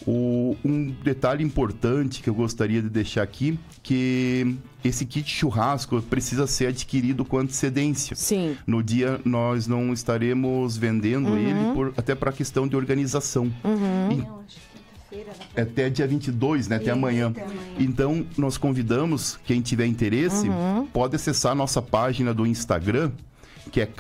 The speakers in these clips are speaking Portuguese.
Um detalhe importante que eu gostaria de deixar aqui, que esse kit churrasco precisa ser adquirido com antecedência. Sim. No dia nós não estaremos vendendo ele, até para questão de organização. Até dia 22, né? Até amanhã. Então, nós convidamos, quem tiver interesse, pode acessar a nossa página do Instagram, que é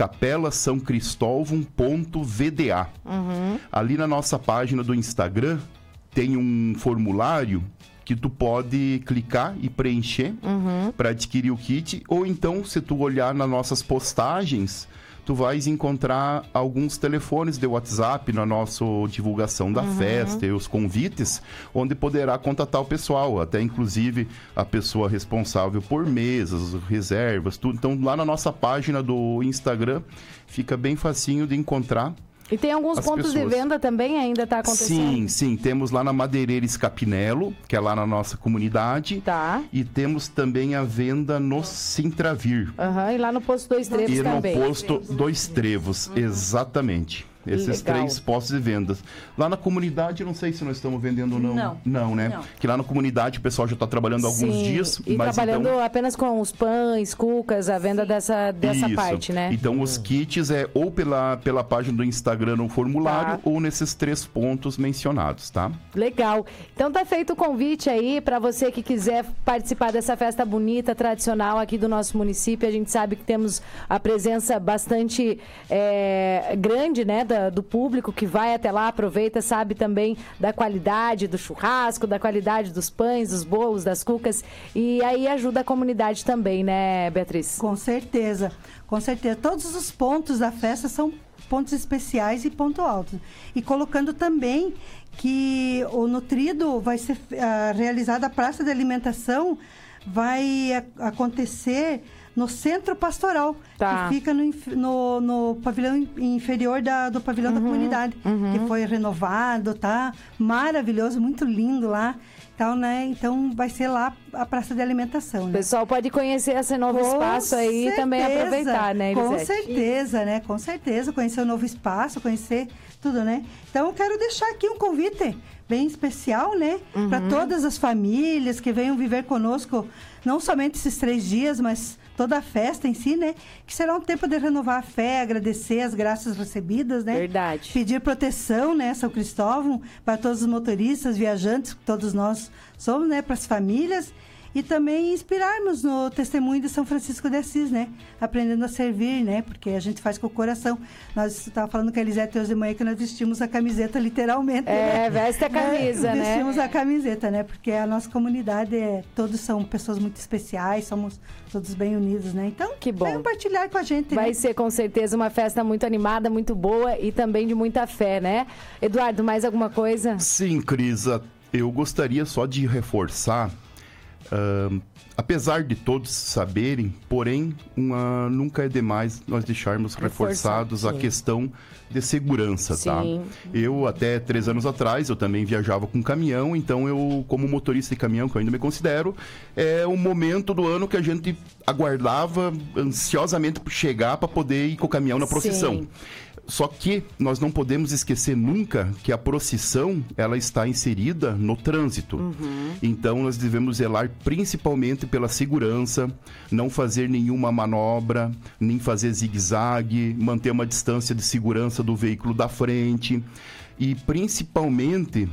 capelasaocristovum.vda. Ali na nossa página do Instagram, tem um formulário que tu pode clicar e preencher para adquirir o kit. Ou então, se tu olhar nas nossas postagens, tu vais encontrar alguns telefones de WhatsApp na nossa divulgação da festa e os convites, onde poderá contatar o pessoal, até inclusive a pessoa responsável por mesas, reservas, tudo. Então, lá na nossa página do Instagram, fica bem facinho de encontrar. E tem alguns pontos de venda também ainda está acontecendo? Sim. Temos lá na Madeireiros Capinelo, que é lá na nossa comunidade. Tá. E temos também a venda no Sintravir. E lá no Posto Dois Trevos também. E no Posto Dois Trevos, exatamente. Esses três postos de vendas. Lá na comunidade, não sei se nós estamos vendendo ou não. Não, né? Não. Que lá na comunidade o pessoal já está trabalhando há alguns dias. E mas trabalhando apenas com os pães, cucas, a venda dessa parte, né? Então, os kits é ou pela página do Instagram no formulário, ou nesses 3 pontos mencionados, tá? Legal. Então, tá feito o convite aí para você que quiser participar dessa festa bonita, tradicional aqui do nosso município. A gente sabe que temos a presença bastante grande, né? Do público que vai até lá, aproveita, sabe também da qualidade do churrasco, da qualidade dos pães, dos bolos, das cucas, e aí ajuda a comunidade também, né, Beatriz? Com certeza. Todos os pontos da festa são pontos especiais e ponto alto. E colocando também que o nutrido vai ser realizada, a praça de alimentação vai acontecer no centro pastoral, que fica no pavilhão inferior do pavilhão da comunidade, que foi renovado, tá maravilhoso, muito lindo lá. Então, né? Então, vai ser lá a praça de alimentação, né? O pessoal pode conhecer esse novo espaço aí e também aproveitar, né, Elisete? Com certeza, né? Com certeza, conhecer o novo espaço, conhecer tudo, né? Então, eu quero deixar aqui um convite bem especial, né? Para todas as famílias que venham viver conosco, não somente esses 3 dias, mas toda a festa em si, né? Que será um tempo de renovar a fé, agradecer as graças recebidas, né? Verdade. Pedir proteção, né, São Cristóvão, para todos os motoristas, viajantes, que todos nós somos, né? Para as famílias. E também inspirarmos no testemunho de São Francisco de Assis, né? Aprendendo a servir, né? Porque a gente faz com o coração. Nós estávamos falando com a Elisete hoje de manhã que nós vestimos a camiseta literalmente. Né? Veste a camisa, né? Vestimos a camiseta, né? Porque a nossa comunidade, todos são pessoas muito especiais, somos todos bem unidos, né? Então, que bom. Venham compartilhar com a gente, Vai ser com certeza uma festa muito animada, muito boa e também de muita fé, né? Eduardo, mais alguma coisa? Sim, Cris, eu gostaria só de reforçar. Apesar de todos saberem, porém, nunca é demais nós deixarmos reforçados a questão de segurança, tá? Eu, até 3 anos atrás, eu também viajava com caminhão, então eu, como motorista de caminhão, que eu ainda me considero, é um momento do ano que a gente aguardava ansiosamente por chegar para poder ir com o caminhão na procissão. Só que nós não podemos esquecer nunca que a procissão, ela está inserida no trânsito. Então, nós devemos zelar principalmente pela segurança, não fazer nenhuma manobra, nem fazer zigue-zague, manter uma distância de segurança do veículo da frente e, principalmente,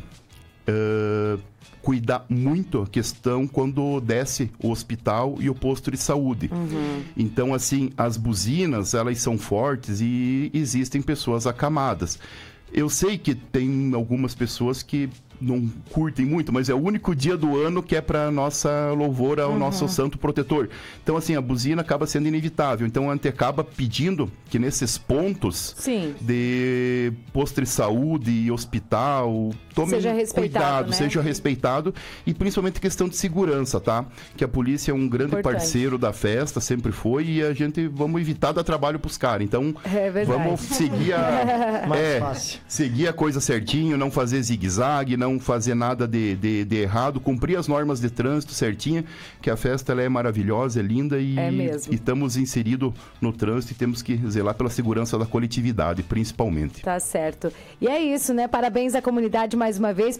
cuidar muito a questão quando desce o hospital e o posto de saúde. Então, assim, as buzinas, elas são fortes e existem pessoas acamadas. Eu sei que tem algumas pessoas que não curtem muito, mas é o único dia do ano que é para nossa louvor ao nosso santo protetor. Então, assim, a buzina acaba sendo inevitável. Então, a gente acaba pedindo que nesses pontos de posto de saúde e hospital, tomem cuidado, né? Seja respeitado e principalmente questão de segurança, tá? Que a polícia é um grande parceiro da festa, sempre foi, e a gente vamos evitar dar trabalho pros caras. Então, vamos seguir seguir a coisa certinho, não fazer zigue-zague, não fazer nada de errado, cumprir as normas de trânsito certinho, que a festa ela é maravilhosa, é linda e estamos inseridos no trânsito e temos que zelar pela segurança da coletividade, principalmente. Tá certo. E é isso, né? Parabéns à comunidade mais uma vez.